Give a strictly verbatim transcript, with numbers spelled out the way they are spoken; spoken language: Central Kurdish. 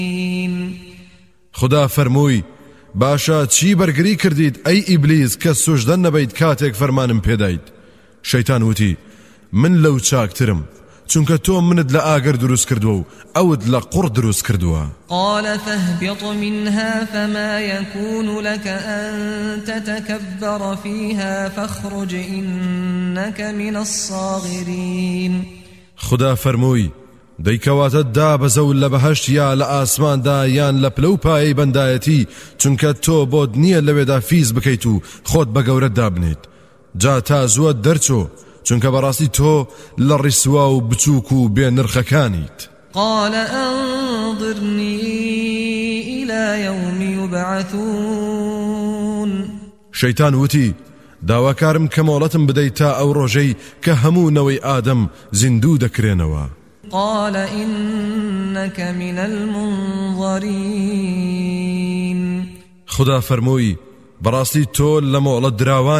خدا فرمووی باشە چی بەرگری کردیت ئەی ئیبلیس کە سوژدە نەبەیت کاتێک فەرمانم پێدایت؟ شەیتان وتی من لەو چاکترم چونکە تۆ منت لە ئاگر دروست کردووە و ئەوت لە قوڕ دروست کردووە. قال فاهبط منها فما يكون لك أن تتكبر فيها فاخرج إنك من الصاغرين. خدا فرمووی دەیکەواتە دابەزە و لە بەهەشت یا لە ئاسماندا یان لە پلە و پایەی بەندایەتی چونکە تۆ بۆت نییە لەوێدا فیز بکەیت و خۆت بە گەورەت دابنێت. جا تا زووە دەرچۆ چونکە بەڕاستی تۆ لە ڕیسوا و بچووک و بێ نرخەکانیت. قال أنظرني إلى يوم يبعثون. شەیتان وتی داواکارم کە مۆڵەتم بدەیت تا ئەو ڕۆژەی کە هەموو نەوەی ئادەم زیندوو دەکرێنەوە. قال إنك من المنظرين. خدا فرمووی بەڕاستی تۆ لە مۆڵەت دراوان